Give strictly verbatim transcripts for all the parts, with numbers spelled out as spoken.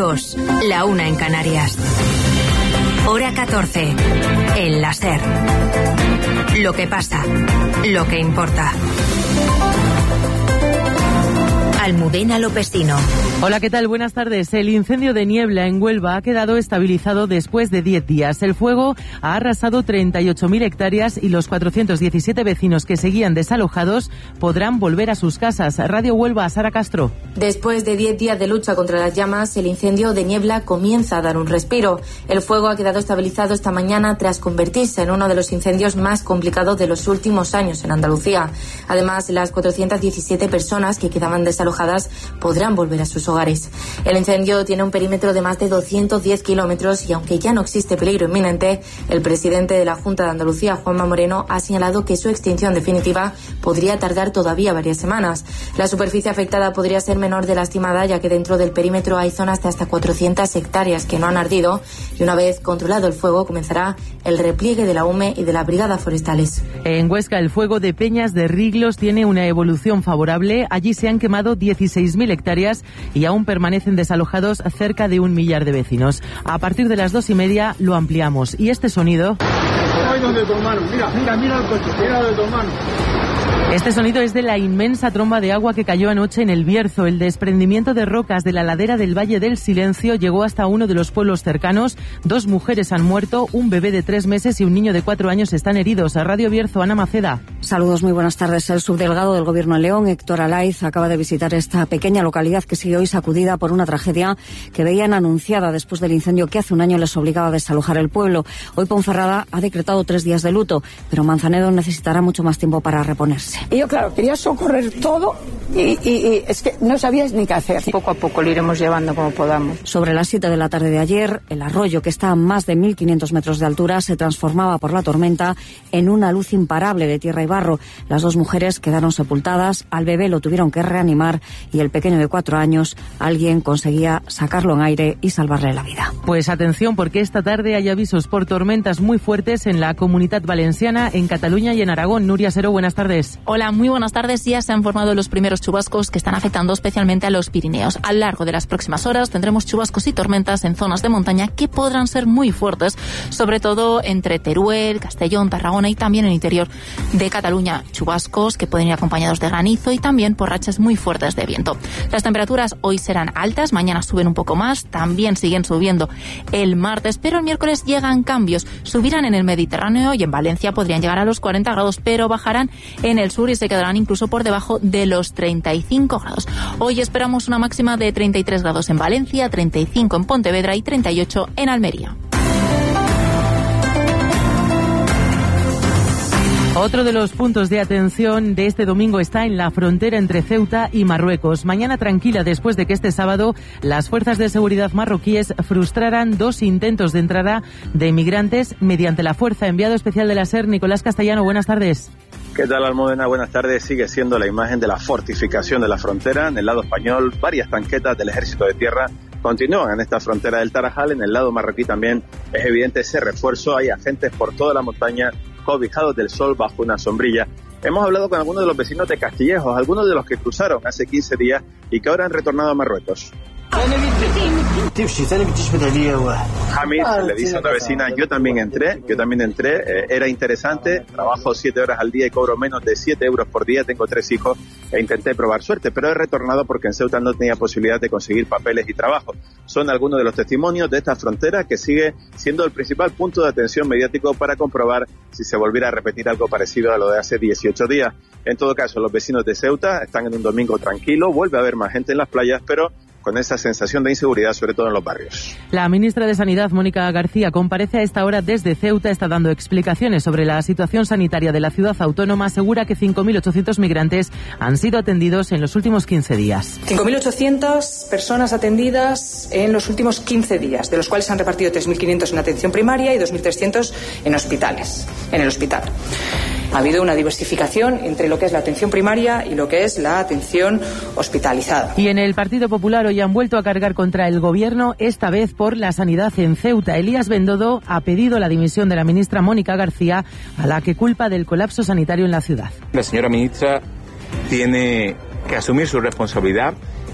dos, la una en Canarias. Hora catorce, en la SER. Lo que pasa, lo que importa. Almudena Lopestino. Hola, ¿qué tal? Buenas tardes. El incendio de Niebla en Huelva ha quedado estabilizado después de diez días. El fuego ha arrasado treinta y ocho mil hectáreas y los cuatrocientos diecisiete vecinos que seguían desalojados podrán volver a sus casas. Radio Huelva, Sara Castro. Después de diez días de lucha contra las llamas, el incendio de Niebla comienza a dar un respiro. El fuego ha quedado estabilizado esta mañana tras convertirse en uno de los incendios más complicados de los últimos años en Andalucía. Además, las cuatrocientas diecisiete personas que quedaban desalojadas podrán volver a sus hogares. El incendio tiene un perímetro de más de doscientos diez kilómetros y aunque ya no existe peligro inminente, el presidente de la Junta de Andalucía, Juanma Moreno, ha señalado que su extinción definitiva podría tardar todavía varias semanas. La superficie afectada podría ser menor de la estimada, ya que dentro del perímetro hay zonas de hasta cuatrocientas hectáreas que no han ardido y una vez controlado el fuego comenzará el repliegue de la U M E y de las brigadas forestales. En Huesca, el fuego de Peñas de Riglos tiene una evolución favorable. Allí se han quemado dieciséis mil hectáreas y aún permanecen desalojados cerca de un millar de vecinos. A partir de las dos y media lo ampliamos. Y este sonido... Ay, donde tu hermano. Mira, mira, mira el coche, mira de tu hermano. Este sonido es de la inmensa tromba de agua que cayó anoche en el Bierzo. El desprendimiento de rocas de la ladera del Valle del Silencio llegó hasta uno de los pueblos cercanos. Dos mujeres han muerto, un bebé de tres meses y un niño de cuatro años están heridos. A Radio Bierzo, Ana Maceda. Saludos, muy buenas tardes. El subdelegado del Gobierno de León, Héctor Alaiz, acaba de visitar esta pequeña localidad que sigue hoy sacudida por una tragedia que veían anunciada después del incendio que hace un año les obligaba a desalojar el pueblo. Hoy Ponferrada ha decretado tres días de luto, pero Manzanedo necesitará mucho más tiempo para reponerse. Y yo, claro, quería socorrer todo y, y, y es que no sabías ni qué hacer. Poco a poco lo iremos llevando como podamos. Sobre las siete de la tarde de ayer, el arroyo, que está a más de mil quinientos metros de altura, se transformaba por la tormenta en una luz imparable de tierra y barro. Las dos mujeres quedaron sepultadas, al bebé lo tuvieron que reanimar y el pequeño de cuatro años, alguien conseguía sacarlo en aire y salvarle la vida. Pues atención, porque esta tarde hay avisos por tormentas muy fuertes en la Comunidad Valenciana, en Cataluña y en Aragón. Nuria Seró, buenas tardes. Hola, muy buenas tardes. Ya se han formado los primeros chubascos que están afectando especialmente a los Pirineos. A lo largo de las próximas horas tendremos chubascos y tormentas en zonas de montaña que podrán ser muy fuertes, sobre todo entre Teruel, Castellón, Tarragona y también en el interior de Cataluña. Chubascos que pueden ir acompañados de granizo y también por rachas muy fuertes de viento. Las temperaturas hoy serán altas, mañana suben un poco más, también siguen subiendo el martes, pero el miércoles llegan cambios. Subirán en el Mediterráneo y en Valencia podrían llegar a los cuarenta grados, pero bajarán en el sur y se quedarán incluso por debajo de los treinta y cinco grados. Hoy esperamos una máxima de treinta y tres grados en Valencia, treinta y cinco en Pontevedra y treinta y ocho en Almería. Otro de los puntos de atención de este domingo está en la frontera entre Ceuta y Marruecos. Mañana tranquila después de que este sábado las fuerzas de seguridad marroquíes frustraran dos intentos de entrada de inmigrantes mediante la fuerza. Enviado especial de la SER, Nicolás Castellano, buenas tardes. ¿Qué tal, Almudena? Buenas tardes. Sigue siendo la imagen de la fortificación de la frontera. En el lado español, varias tanquetas del Ejército de Tierra continúan en esta frontera del Tarajal. En el lado marroquí también es evidente ese refuerzo. Hay agentes por toda la montaña cobijados del sol bajo una sombrilla. Hemos hablado con algunos de los vecinos de Castillejos, algunos de los que cruzaron hace quince días y que ahora han retornado a Marruecos. Hamid le dice a una vecina, yo también entré, yo también entré, eh, era interesante, trabajo siete horas al día y cobro menos de siete euros por día, tengo tres hijos e intenté probar suerte, pero he retornado porque en Ceuta no tenía posibilidad de conseguir papeles y trabajo. Son algunos de los testimonios de esta frontera que sigue siendo el principal punto de atención mediático para comprobar si se volviera a repetir algo parecido a lo de hace dieciocho días. En todo caso, los vecinos de Ceuta están en un domingo tranquilo, vuelve a haber más gente en las playas, pero con esa sensación de inseguridad, sobre todo en los barrios. La ministra de Sanidad, Mónica García, comparece a esta hora desde Ceuta, está dando explicaciones sobre la situación sanitaria de la ciudad autónoma, asegura que cinco mil ochocientos migrantes han sido atendidos en los últimos quince días. cinco mil ochocientas personas atendidas en los últimos quince días, de los cuales se han repartido tres mil quinientos en atención primaria y dos mil trescientos en hospitales, en el hospital. Ha habido una diversificación entre lo que es la atención primaria y lo que es la atención hospitalizada. Y en el Partido Popular hoy han vuelto a cargar contra el Gobierno, esta vez por la sanidad en Ceuta. Elías Bendodo ha pedido la dimisión de la ministra Mónica García, a la que culpa del colapso sanitario en la ciudad. La señora ministra tiene que asumir su responsabilidad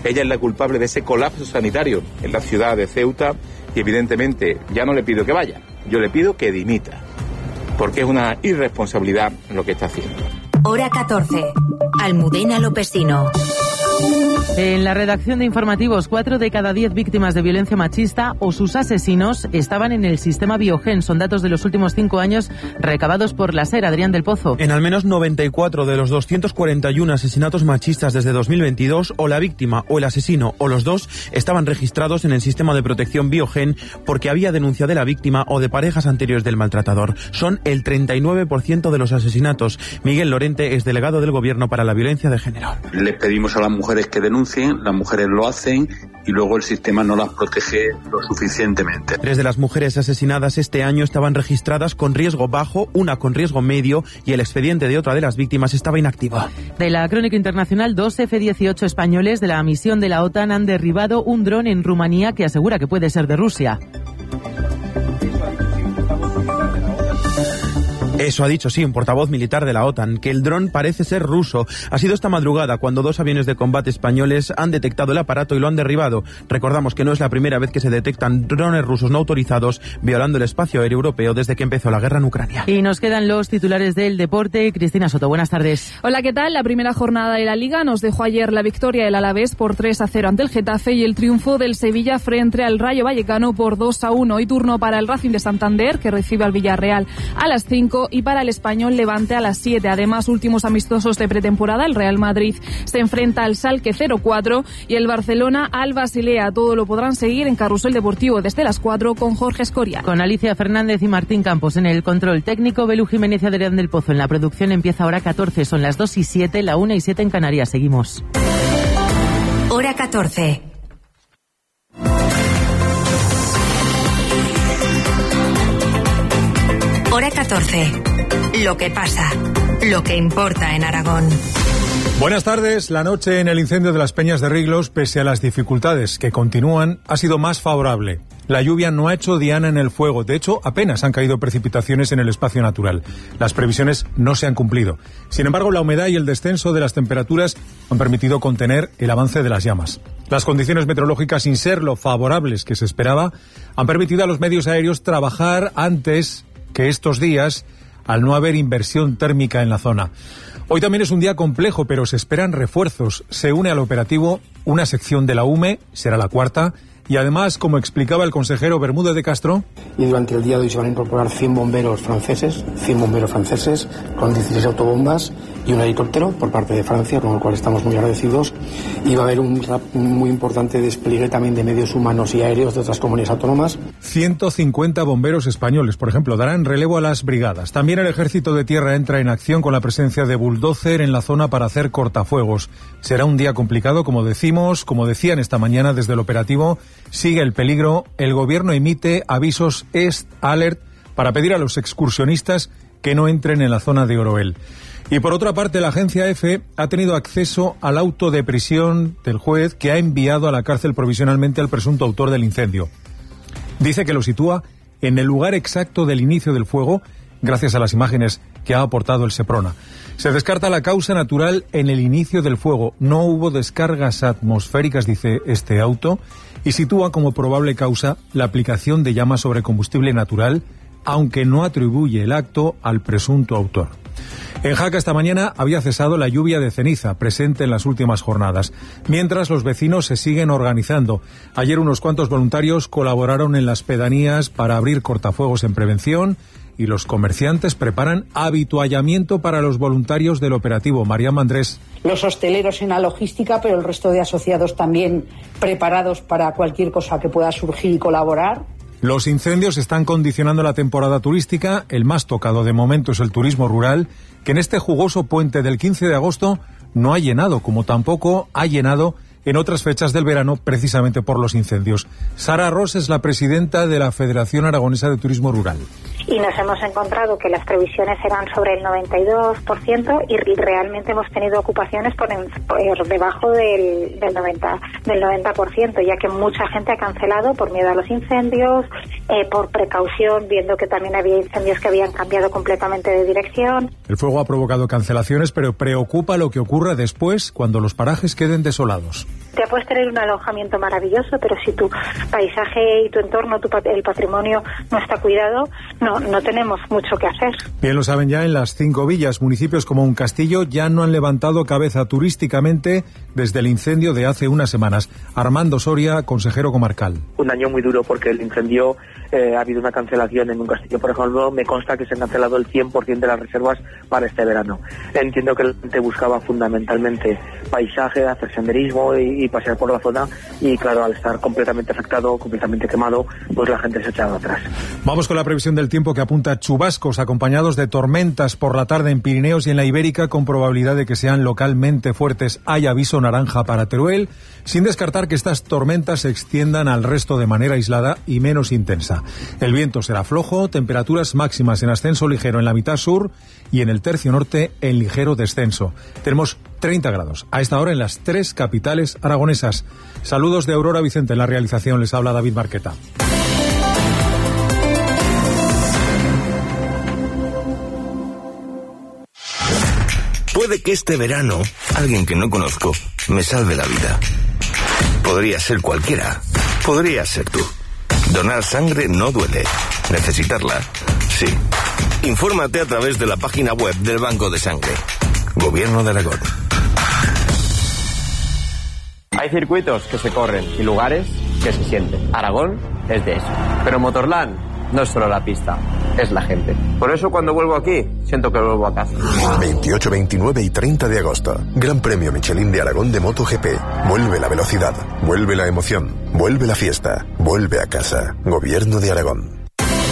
Ella es la culpable de ese colapso sanitario en la ciudad de Ceuta y evidentemente ya no le pido que vaya, yo le pido que dimita, porque es una irresponsabilidad lo que está haciendo. Hora catorce. Almudena Lopesino. En la redacción de informativos, cuatro de cada diez víctimas de violencia machista o sus asesinos estaban en el sistema Biogen. Son datos de los últimos cinco años recabados por la SER. Adrián del Pozo. En al menos noventa y cuatro de los doscientos cuarenta y uno asesinatos machistas desde dos mil veintidós, o la víctima o el asesino o los dos estaban registrados en el sistema de protección Biogen porque había denuncia de la víctima o de parejas anteriores del maltratador. Son el treinta y nueve por ciento de los asesinatos. Miguel Lorente es delegado del Gobierno para la Violencia de Género. Le pedimos a las mujeres que denuncien, las mujeres lo hacen y luego el sistema no las protege lo suficientemente. Tres de las mujeres asesinadas este año estaban registradas con riesgo bajo, una con riesgo medio y el expediente de otra de las víctimas estaba inactivo. De la crónica internacional, dos efe dieciocho españoles de la misión de la OTAN han derribado un dron en Rumanía que asegura que puede ser de Rusia. Eso ha dicho, sí, un portavoz militar de la OTAN, que el dron parece ser ruso. Ha sido esta madrugada cuando dos aviones de combate españoles han detectado el aparato y lo han derribado. Recordamos que no es la primera vez que se detectan drones rusos no autorizados violando el espacio aéreo europeo desde que empezó la guerra en Ucrania. Y nos quedan los titulares del deporte. Cristina Soto, buenas tardes. Hola, ¿qué tal? La primera jornada de la Liga nos dejó ayer la victoria del Alavés por tres a cero ante el Getafe y el triunfo del Sevilla frente al Rayo Vallecano por dos a uno. Hoy turno para el Racing de Santander, que recibe al Villarreal a las cinco, y para el Español Levante a las siete. Además, últimos amistosos de pretemporada, el Real Madrid se enfrenta al Schalke cero cuatro y el Barcelona al Basilea. Todo lo podrán seguir en Carrusel Deportivo desde las cuatro con Jorge Escorial. Con Alicia Fernández y Martín Campos en el control técnico, Belú Jiménez y Adrián del Pozo en la producción. Empieza Hora catorce, son las dos y siete, la una y siete en Canarias. Seguimos. Hora catorce. Hora catorce. Lo que pasa, lo que importa en Aragón. Buenas tardes. La noche en el incendio de las Peñas de Riglos, pese a las dificultades que continúan, ha sido más favorable. La lluvia no ha hecho diana en el fuego. De hecho, apenas han caído precipitaciones en el espacio natural. Las previsiones no se han cumplido. Sin embargo, la humedad y el descenso de las temperaturas han permitido contener el avance de las llamas. Las condiciones meteorológicas, sin ser lo favorables que se esperaba, han permitido a los medios aéreos trabajar antes que estos días, al no haber inversión térmica en la zona. Hoy también es un día complejo, pero se esperan refuerzos. Se une al operativo una sección de la U M E, será la cuarta, y además, como explicaba el consejero Bermúdez de Castro... Y durante el día de hoy se van a incorporar cien bomberos franceses, cien bomberos franceses, con dieciséis autobombas y un helicóptero por parte de Francia, con el cual estamos muy agradecidos. Y va a haber un, un muy importante despliegue también de medios humanos y aéreos de otras comunidades autónomas. ciento cincuenta bomberos españoles, por ejemplo, darán relevo a las brigadas. También el Ejército de Tierra entra en acción con la presencia de bulldozer en la zona para hacer cortafuegos. Será un día complicado, como decimos, como decían esta mañana desde el operativo. Sigue el peligro. El gobierno emite avisos Est Alert para pedir a los excursionistas que no entren en la zona de Oroel. Y por otra parte, la agencia EFE ha tenido acceso al auto de prisión del juez que ha enviado a la cárcel provisionalmente al presunto autor del incendio. Dice que lo sitúa en el lugar exacto del inicio del fuego, gracias a las imágenes que ha aportado el Seprona. Se descarta la causa natural en el inicio del fuego. No hubo descargas atmosféricas, dice este auto, y sitúa como probable causa la aplicación de llamas sobre combustible natural, aunque no atribuye el acto al presunto autor. En Jaca esta mañana había cesado la lluvia de ceniza presente en las últimas jornadas, mientras los vecinos se siguen organizando. Ayer unos cuantos voluntarios colaboraron en las pedanías para abrir cortafuegos en prevención y los comerciantes preparan habituallamiento para los voluntarios del operativo. María Andrés. Los hosteleros en la logística, pero el resto de asociados también preparados para cualquier cosa que pueda surgir y colaborar. Los incendios están condicionando la temporada turística. El más tocado de momento es el turismo rural, que en este jugoso puente del quince de agosto no ha llenado, como tampoco ha llenado en otras fechas del verano, precisamente por los incendios. Sara Ros es la presidenta de la Federación Aragonesa de Turismo Rural. Y nos hemos encontrado que las previsiones eran sobre el noventa y dos por ciento y realmente hemos tenido ocupaciones por, en, por debajo del, del, noventa, del noventa por ciento, ya que mucha gente ha cancelado por miedo a los incendios, eh, por precaución, viendo que también había incendios que habían cambiado completamente de dirección. El fuego ha provocado cancelaciones, pero preocupa lo que ocurra después cuando los parajes queden desolados. te puedes tener un alojamiento maravilloso, pero si tu paisaje y tu entorno, tu, el patrimonio no está cuidado, no, no tenemos mucho que hacer. Bien lo saben ya en las cinco villas. Municipios como Un Castillo ya no han levantado cabeza turísticamente desde el incendio de hace unas semanas. Armando Soria, consejero comarcal. Un año muy duro porque el incendio, eh, ha habido una cancelación en Un Castillo, por ejemplo. Me consta que se han cancelado el cien por ciento de las reservas para este verano. Entiendo que la gente buscaba fundamentalmente paisaje, hacer senderismo y, y pasear por la zona, y claro, al estar completamente afectado, completamente quemado, pues la gente se ha echado atrás. Vamos con la previsión del tiempo, que apunta a chubascos acompañados de tormentas por la tarde en Pirineos y en la Ibérica, con probabilidad de que sean localmente fuertes. Hay aviso naranja para Teruel, sin descartar que estas tormentas se extiendan al resto de manera aislada y menos intensa. El viento será flojo, temperaturas máximas en ascenso ligero en la mitad sur y en el tercio norte en ligero descenso. Tenemos treinta grados a esta hora en las tres capitales aragonesas. Saludos de Aurora Vicente en la realización. Les habla David Marqueta. Puede que este verano alguien que no conozco me salve la vida. Podría ser cualquiera. Podría ser tú. Donar sangre no duele. Necesitarla, sí. Infórmate a través de la página web del Banco de Sangre. Gobierno de Aragón. Hay circuitos que se corren y lugares que se sienten. Aragón es de eso. Pero Motorland no es solo la pista, es la gente. Por eso cuando vuelvo aquí, siento que vuelvo a casa. veintiocho, veintinueve y treinta de agosto. Gran Premio Michelin de Aragón de MotoGP. Vuelve la velocidad, vuelve la emoción, vuelve la fiesta, vuelve a casa. Gobierno de Aragón.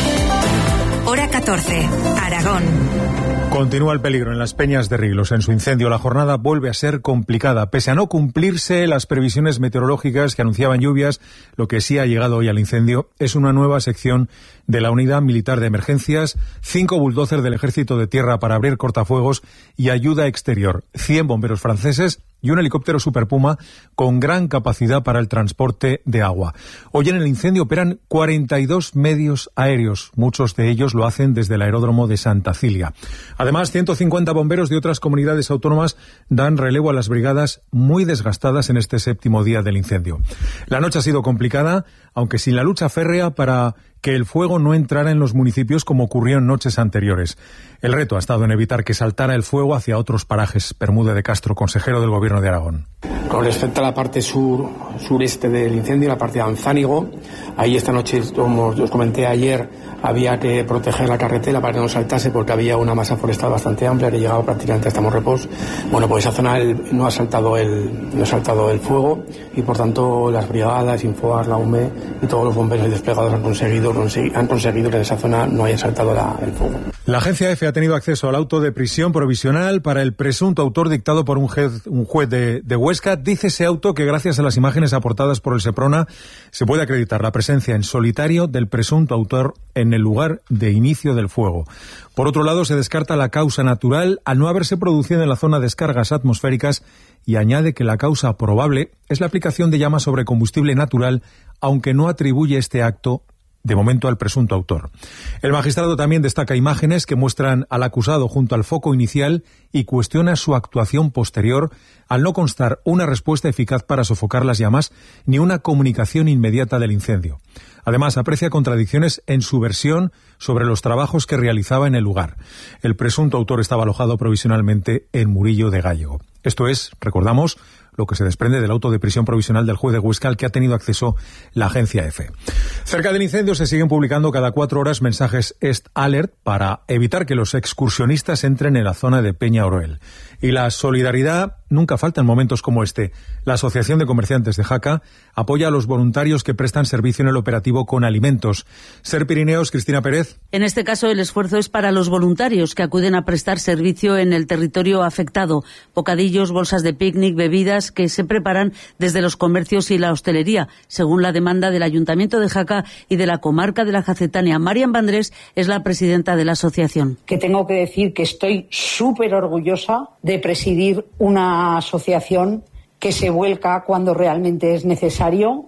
Hora catorce, Aragón. Continúa el peligro en las Peñas de Riglos. En su incendio la jornada vuelve a ser complicada. Pese a no cumplirse las previsiones meteorológicas que anunciaban lluvias, lo que sí ha llegado hoy al incendio es una nueva sección de la Unidad Militar de Emergencias, cinco bulldozers del Ejército de Tierra para abrir cortafuegos y ayuda exterior, cien bomberos franceses y un helicóptero Super Puma con gran capacidad para el transporte de agua. Hoy en el incendio operan cuarenta y dos medios aéreos. Muchos de ellos lo hacen desde el aeródromo de Santa Cilia. Además, ciento cincuenta bomberos de otras comunidades autónomas dan relevo a las brigadas muy desgastadas en este séptimo día del incendio. La noche ha sido complicada, aunque sin la lucha férrea para que el fuego no entrara en los municipios como ocurrió en noches anteriores. El reto ha estado en evitar que saltara el fuego hacia otros parajes. Bermúdez de Castro, consejero del Gobierno de Aragón. Con respecto a la parte sur, sureste del incendio, la parte de Anzánigo, ahí esta noche, como os comenté ayer, había que proteger la carretera para que no saltase porque había una masa forestal bastante amplia que llegaba prácticamente hasta Morrepós. Bueno, pues esa zona el, no ha saltado el no ha saltado el fuego y por tanto las brigadas, Infoar, la U M E y todos los bomberos desplegados han conseguido han conseguido que en esa zona no haya saltado la, el fuego. La agencia EFE ha tenido acceso al auto de prisión provisional para el presunto autor dictado por un juez, un juez de, de Huesca. Dice ese auto que gracias a las imágenes aportadas por el Seprona se puede acreditar la presencia en solitario del presunto autor en el lugar de inicio del fuego. Por otro lado, se descarta la causa natural al no haberse producido en la zona descargas atmosféricas y añade que la causa probable es la aplicación de llamas sobre combustible natural, aunque no atribuye este acto de momento al presunto autor. El magistrado también destaca imágenes que muestran al acusado junto al foco inicial y cuestiona su actuación posterior al no constar una respuesta eficaz para sofocar las llamas ni una comunicación inmediata del incendio. Además, aprecia contradicciones en su versión sobre los trabajos que realizaba en el lugar. El presunto autor estaba alojado provisionalmente en Murillo de Gállego. Esto es, recordamos, lo que se desprende del auto de prisión provisional del juez de Huesca al que ha tenido acceso la agencia EFE. Cerca del incendio se siguen publicando cada cuatro horas mensajes Est Alert para evitar que los excursionistas entren en la zona de Peña Oroel. Y la solidaridad nunca falta en momentos como este. La Asociación de Comerciantes de Jaca apoya a los voluntarios que prestan servicio en el operativo con alimentos. Ser Pirineos, Cristina Pérez. En este caso, el esfuerzo es para los voluntarios que acuden a prestar servicio en el territorio afectado. Bocadillos, bolsas de picnic, bebidas que se preparan desde los comercios y la hostelería, según la demanda del Ayuntamiento de Jaca y de la comarca de la Jacetania. Marian Vandrés es la presidenta de la asociación. Que tengo que decir que estoy súper orgullosa de presidir una asociación que se vuelca cuando realmente es necesario.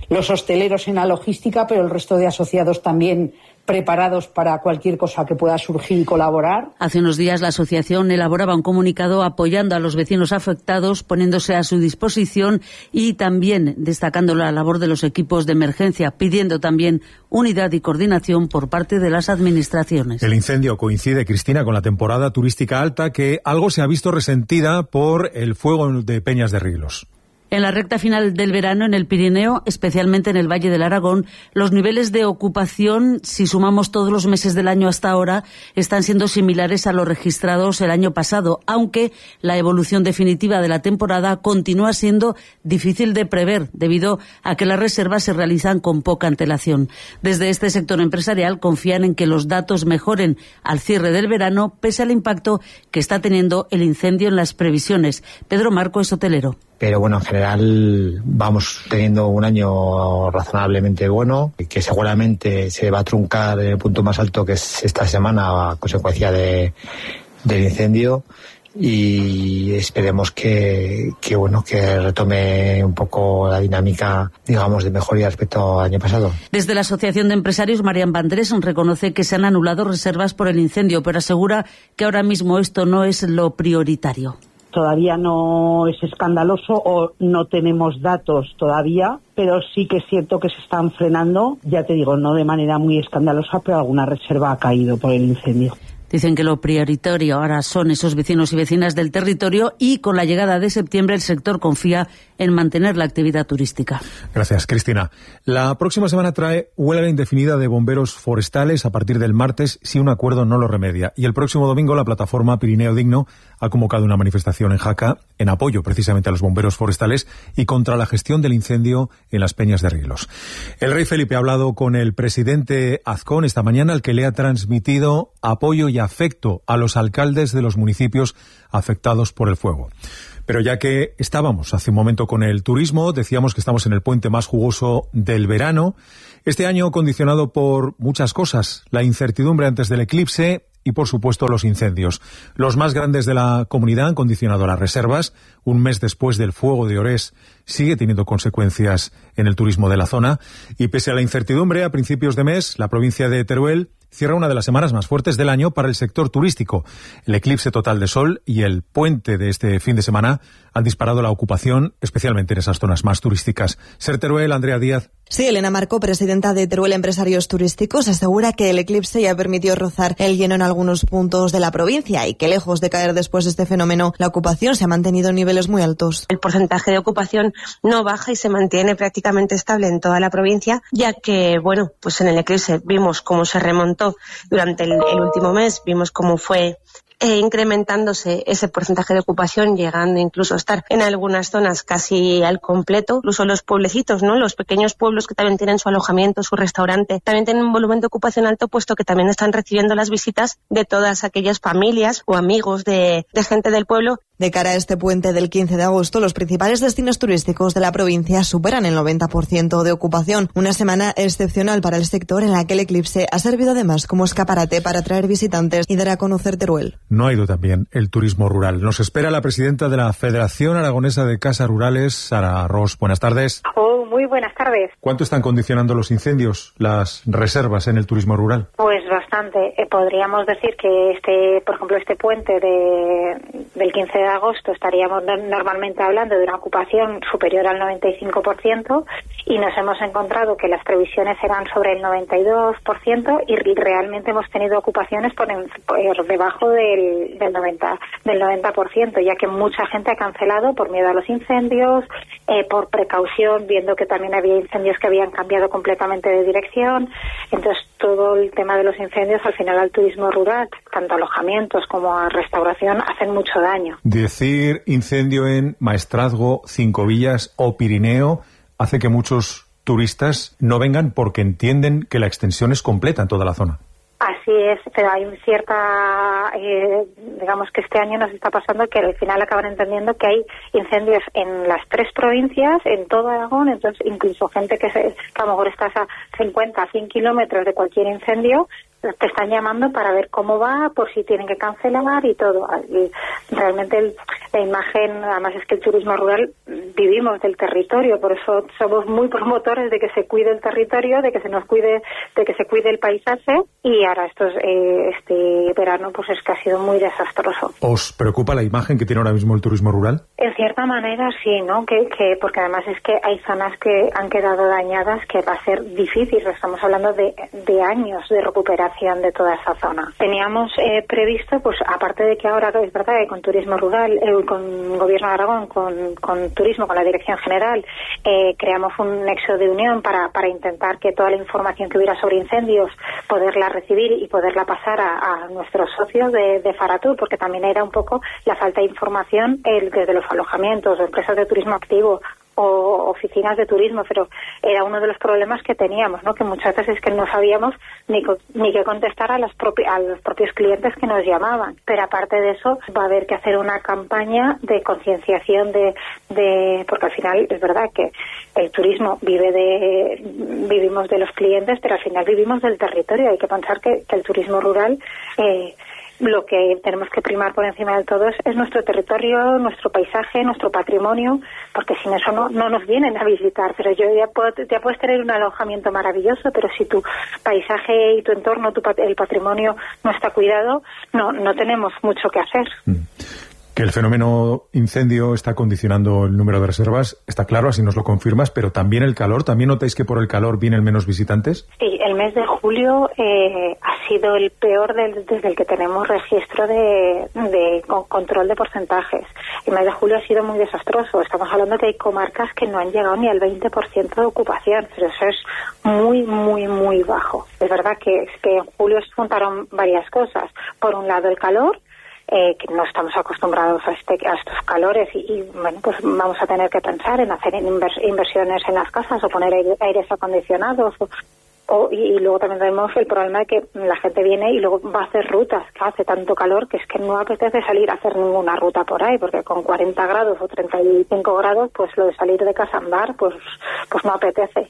los hosteleros en la logística, pero el resto de asociados también preparados para cualquier cosa que pueda surgir y colaborar. Hace unos días la asociación elaboraba un comunicado apoyando a los vecinos afectados, poniéndose a su disposición y también destacando la labor de los equipos de emergencia, pidiendo también unidad y coordinación por parte de las administraciones. El incendio coincide, Cristina, con la temporada turística alta, que algo se ha visto resentida por el fuego de Peñas de Riglos. En la recta final del verano, en el Pirineo, especialmente en el Valle del Aragón, los niveles de ocupación, si sumamos todos los meses del año hasta ahora, están siendo similares a los registrados el año pasado, aunque la evolución definitiva de la temporada continúa siendo difícil de prever, debido a que las reservas se realizan con poca antelación. Desde este sector empresarial confían en que los datos mejoren al cierre del verano, pese al impacto que está teniendo el incendio en las previsiones. Pedro Marco es hotelero. Pero bueno, en general vamos teniendo un año razonablemente bueno, que seguramente se va a truncar en el punto más alto, que es esta semana a consecuencia de, del incendio, y esperemos que, que bueno que retome un poco la dinámica, digamos, de mejoría respecto al año pasado. Desde la Asociación de Empresarios, Marian Vandrés reconoce que se han anulado reservas por el incendio, pero asegura que ahora mismo esto no es lo prioritario. Todavía no es escandaloso o no tenemos datos todavía, pero sí que es cierto que se están frenando, ya te digo, no de manera muy escandalosa, pero alguna reserva ha caído por el incendio. Dicen que lo prioritario ahora son esos vecinos y vecinas del territorio y con la llegada de septiembre el sector confía en mantener la actividad turística. Gracias, Cristina. La próxima semana trae huelga indefinida de bomberos forestales a partir del martes si un acuerdo no lo remedia. Y el próximo domingo la plataforma Pirineo Digno ha convocado una manifestación en Jaca en apoyo precisamente a los bomberos forestales y contra la gestión del incendio en las Peñas de Riglos. El rey Felipe ha hablado con el presidente Azcón esta mañana, al que le ha transmitido apoyo y afecto a los alcaldes de los municipios afectados por el fuego. Pero ya que estábamos hace un momento con el turismo, decíamos que estamos en el puente más jugoso del verano, este año condicionado por muchas cosas: la incertidumbre antes del eclipse y, por supuesto, los incendios. Los más grandes de la comunidad han condicionado las reservas. Un mes después del fuego de Orés sigue teniendo consecuencias en el turismo de la zona. Y pese a la incertidumbre, a principios de mes, la provincia de Teruel cierra una de las semanas más fuertes del año para el sector turístico. El eclipse total de sol y el puente de este fin de semana han disparado la ocupación, especialmente en esas zonas más turísticas. Ser Teruel, Andrea Díaz. Sí, Elena Marco, presidenta de Teruel Empresarios Turísticos, asegura que el eclipse ya permitió rozar el lleno en algunos puntos de la provincia y que, lejos de caer después de este fenómeno, la ocupación se ha mantenido en niveles muy altos. El porcentaje de ocupación no baja y se mantiene prácticamente estable en toda la provincia, ya que, bueno, pues en el eclipse vimos cómo se remontó durante el, el último mes, vimos cómo fue Eh, incrementándose ese porcentaje de ocupación, llegando incluso a estar en algunas zonas casi al completo. Incluso los pueblecitos, ¿no? Los pequeños pueblos que también tienen su alojamiento, su restaurante, también tienen un volumen de ocupación alto, puesto que también están recibiendo las visitas de todas aquellas familias o amigos de, de gente del pueblo. De cara a este puente del quince de agosto, los principales destinos turísticos de la provincia superan el noventa por ciento de ocupación. Una semana excepcional para el sector, en la que el eclipse ha servido además como escaparate para atraer visitantes y dar a conocer Teruel. No ha ido también el turismo rural. Nos espera la presidenta de la Federación Aragonesa de Casas Rurales, Sara Ros. Buenas tardes. Oh, muy buenas tardes. ¿Cuánto están condicionando los incendios, las reservas en el turismo rural? Pues bastante. Eh, podríamos decir que este, por ejemplo, este puente de, del quince de agosto estaríamos normalmente hablando de una ocupación superior al noventa y cinco por ciento y nos hemos encontrado que las previsiones eran sobre el noventa y dos por ciento y realmente hemos tenido ocupaciones por, en, por debajo del, del noventa del noventa por ciento, ya que mucha gente ha cancelado por miedo a los incendios, eh, por precaución, viendo que también había incendios que habían cambiado completamente de dirección. Entonces, todo el tema de los incendios, al final, al turismo rural, tanto a alojamientos como a restauración, hacen mucho daño. Decir incendio en Maestrazgo, Cinco Villas o Pirineo hace que muchos turistas no vengan porque entienden que la extensión es completa en toda la zona. Así es, pero hay cierta, eh, digamos que este año nos está pasando que al final acaban entendiendo que hay incendios en las tres provincias, en todo Aragón. Entonces incluso gente que, se, que a lo mejor está a cincuenta, cien kilómetros de cualquier incendio, te están llamando para ver cómo va, por si tienen que cancelar y todo. Y realmente el, la imagen, además es que el turismo rural vivimos del territorio, por eso somos muy promotores de que se cuide el territorio, de que se nos cuide, de que se cuide el paisaje, y ahora estos, eh, este verano pues es que ha sido muy desastroso. ¿Os preocupa la imagen que tiene ahora mismo el turismo rural? En cierta manera sí, ¿no? Que, que porque además es que hay zonas que han quedado dañadas que va a ser difícil. Estamos hablando de, de años de recuperación de toda esa zona. Teníamos eh, previsto, pues aparte de que ahora es verdad que con turismo rural, eh, con Gobierno de Aragón, con, con turismo, con la Dirección General, eh, creamos un nexo de unión para, para intentar que toda la información que hubiera sobre incendios poderla recibir y poderla pasar a, a nuestros socios de, de Faratur, porque también era un poco la falta de información el, desde los alojamientos, empresas de turismo activo o oficinas de turismo, pero era uno de los problemas que teníamos, ¿no? Que muchas veces es que no sabíamos ni, ni qué contestar a, las propi a los propios clientes que nos llamaban. Pero aparte de eso, va a haber que hacer una campaña de concienciación de, de, porque al final es verdad que el turismo vive de, vivimos de los clientes, pero al final vivimos del territorio. Hay que pensar que, que el turismo rural, eh, lo que tenemos que primar por encima de todo es, es nuestro territorio, nuestro paisaje, nuestro patrimonio, porque sin eso no, no nos vienen a visitar. Pero yo ya, puedo, ya puedes tener un alojamiento maravilloso, pero si tu paisaje y tu entorno, tu, el patrimonio no está cuidado, no, no tenemos mucho que hacer. Mm. Que el fenómeno incendio está condicionando el número de reservas, está claro, así nos lo confirmas, pero también el calor. ¿También notáis que por el calor vienen menos visitantes? Sí, el mes de julio eh, ha sido el peor del, desde el que tenemos registro de, de con, control de porcentajes. El mes de julio ha sido muy desastroso. Estamos hablando que hay comarcas que no han llegado ni al veinte por ciento de ocupación, pero eso es muy, muy, muy bajo. Es verdad que, que en julio se juntaron varias cosas. Por un lado, el calor, Eh, que no estamos acostumbrados a, este, a estos calores y, y bueno, pues vamos a tener que pensar en hacer invers, inversiones en las casas o poner aire, aires acondicionados o, o, y, y luego también tenemos el problema de que la gente viene y luego va a hacer rutas, que hace tanto calor que es que no apetece salir a hacer ninguna ruta por ahí, porque con cuarenta grados o treinta y cinco grados, pues lo de salir de casa a andar, pues, pues no apetece.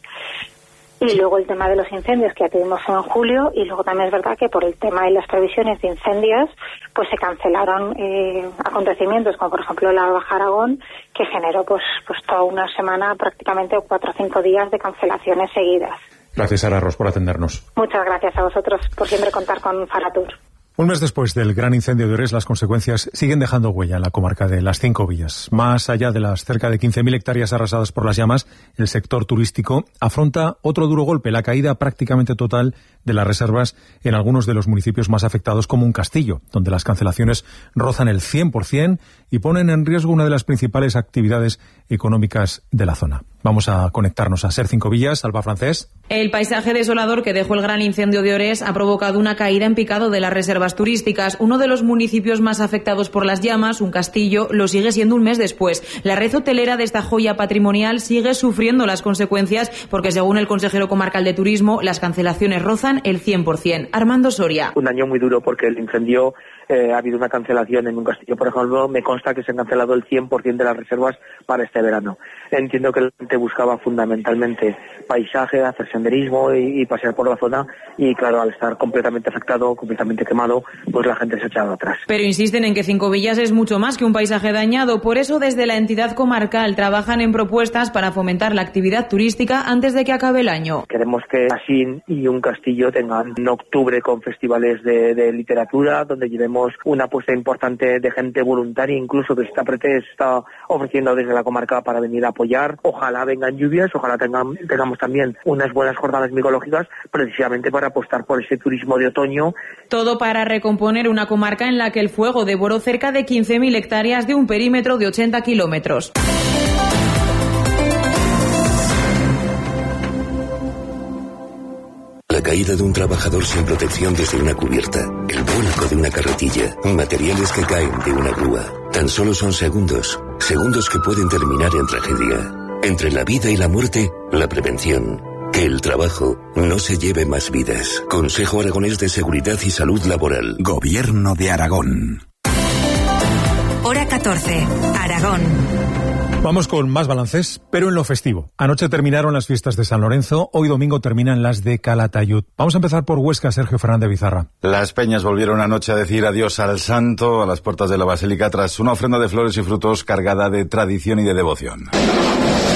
Y luego el tema de los incendios que ya tuvimos en julio, y luego también es verdad que por el tema de las previsiones de incendios pues se cancelaron eh, acontecimientos como por ejemplo la Baja Aragón, que generó pues pues toda una semana prácticamente o cuatro o cinco días de cancelaciones seguidas. Gracias, Sara Ros, por atendernos. Muchas gracias a vosotros por siempre contar con Faratur. Un mes después del gran incendio de Orés, las consecuencias siguen dejando huella en la comarca de las Cinco Villas. Más allá de las cerca de quince mil hectáreas arrasadas por las llamas, el sector turístico afronta otro duro golpe, la caída prácticamente total de las reservas en algunos de los municipios más afectados, como un Castillo, donde las cancelaciones rozan el cien por ciento y ponen en riesgo una de las principales actividades económicas de la zona. Vamos a conectarnos a Ser Cinco Villas. Alba Francés. El paisaje desolador que dejó el gran incendio de Orés ha provocado una caída en picado de las reservas turísticas. Uno de los municipios más afectados por las llamas, un Castillo, lo sigue siendo un mes después. La red hotelera de esta joya patrimonial sigue sufriendo las consecuencias porque, según el consejero comarcal de Turismo, las cancelaciones rozan el cien por ciento. Armando Soria. Un año muy duro porque el incendio eh, ha habido una cancelación en un Castillo, por ejemplo. Me consta que se han cancelado el cien por ciento de las reservas para este verano. Entiendo que la gente buscaba fundamentalmente paisaje, hacer senderismo y, y pasear por la zona, y claro, al estar completamente afectado, completamente quemado, pues la gente se ha echado atrás. Pero insisten en que Cinco Villas es mucho más que un paisaje dañado. Por eso, desde la entidad comarcal trabajan en propuestas para fomentar la actividad turística antes de que acabe el año. Queremos que Asín y un Castillo tengan en octubre con festivales de, de literatura, donde llevemos una apuesta importante de gente voluntaria, incluso que esta prete está ofreciendo desde la comarca para venir a apoyar. Ojalá vengan lluvias, ojalá tengan, tengamos también unas buenas jornadas micológicas, precisamente para apostar por ese turismo de otoño. Todo para recomponer una comarca en la que el fuego devoró cerca de quince mil hectáreas de un perímetro de ochenta kilómetros. La caída de un trabajador sin protección desde una cubierta, el vuelco de una carretilla, materiales que caen de una grúa. Tan solo son segundos, segundos que pueden terminar en tragedia. Entre la vida y la muerte, la prevención. Que el trabajo no se lleve más vidas. Consejo Aragonés de Seguridad y Salud Laboral. Gobierno de Aragón. Hora catorce. catorce, Aragón. Vamos con más balances, pero en lo festivo. Anoche terminaron las fiestas de San Lorenzo, hoy domingo terminan las de Calatayud. Vamos a empezar por Huesca, Sergio Fernández Bizarra. Las peñas volvieron anoche a decir adiós al santo a las puertas de la basílica tras una ofrenda de flores y frutos cargada de tradición y de devoción.